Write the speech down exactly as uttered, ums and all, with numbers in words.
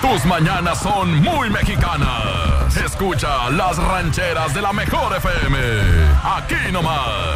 Tus mañanas son muy mexicanas. Escucha las rancheras de la mejor F M. Aquí nomás.